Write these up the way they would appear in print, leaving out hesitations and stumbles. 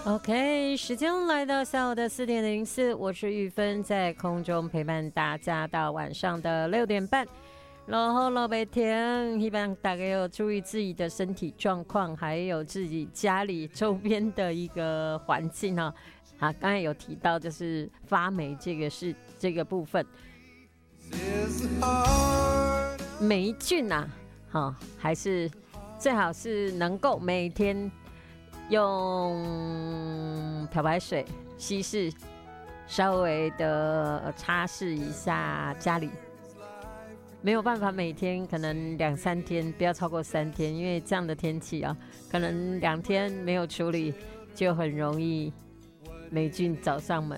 OK， 时间来到下午的4:04，我是玉芬，在空中陪伴大家到晚上的6点半。然后老白天，希望大家有注意自己的身体状况，还有自己家里周边的一个环境啊。好，刚才有提到就是发霉这个部分，霉菌啊，还是最好是能够每天用漂白水稀释，稍微的擦拭一下家里。没有办法每天，可能2、3天，不要超过3天，因为这样的天气啊，可能2天没有处理，就很容易霉菌找上门。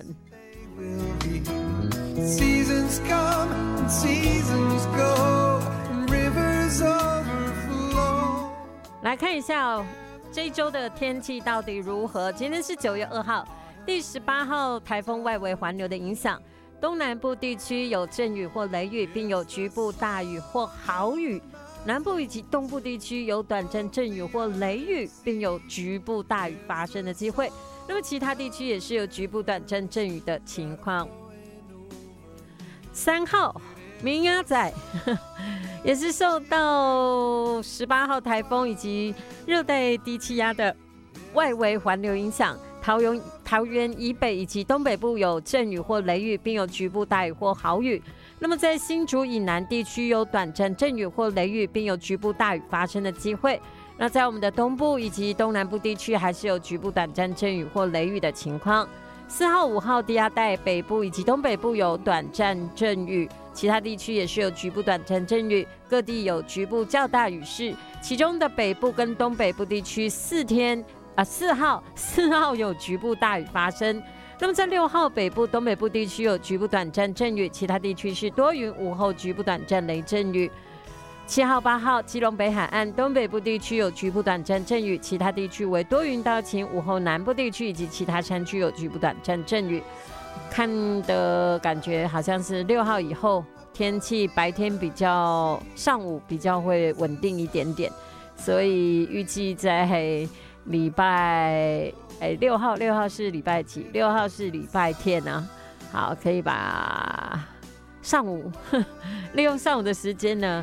来看一下哦，这一周的天气到底如何？今天是9月2号，第18号台风外围环流的影响。东南部地区有阵雨或雷雨，并有局部大雨或豪雨；南部以及东部地区有短暂阵雨或雷雨，并有局部大雨发生的机会。那么其他地区也是有局部短暂阵雨的情况。3号明鸭仔也是受到18号台风以及热带低气压的外围环流影响。桃园以北以及东北部有阵雨或雷雨，并有局部大雨或豪雨。那么在新竹以南地区有短暂阵雨或雷雨，并有局部大雨发生的机会。那在我们的东部以及东南部地区，还是有局部短暂阵雨或雷雨的情况。4号、5号低压带北部以及东北部有短暂阵雨，其他地区也是有局部短暂阵雨，各地有局部较大雨势。其中的北部跟东北部地区4号有局部大雨发生。那么在6号北部、东北部地区有局部短暂阵雨，其他地区是多云，午后局部短暂雷阵雨。7号、8号基隆北海岸、东北部地区有局部短暂阵雨，其他地区为多云到晴，午后南部地区以及其他山区有局部短暂阵雨。看的感觉好像是6号以后天气白天上午比较会稳定一点点，所以预计在礼拜6号是礼拜几？6号是礼拜天啊。好，可以把上午利用上午的时间呢，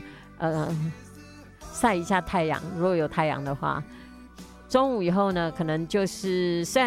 晒一下太阳，如果有太阳的话。中午以后呢，可能就是虽然